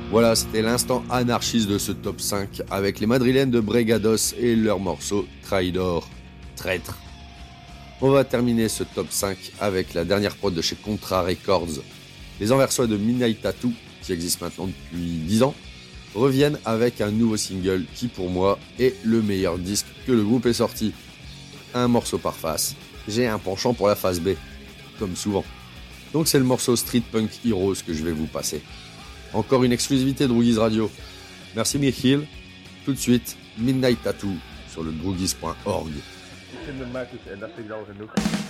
Voilà, c'était l'instant anarchiste de ce top 5 avec les madrilènes de Bregados et leur morceau Traidor, traître. On va terminer ce top 5 avec la dernière prod de chez Contra Records. Les Anversois de Midnight Tattoo, qui existent maintenant depuis 10 ans, reviennent avec un nouveau single qui pour moi est le meilleur disque que le groupe ait sorti. Un morceau par face, j'ai un penchant pour la face B, comme souvent. Donc c'est le morceau Street Punk Heroes que je vais vous passer. Encore une exclusivité de Droogies Radio. Merci Michiel. Tout de suite, Midnight Tattoo sur le droogies.org. Ik vind de maak dus en dat vind ik al genoeg.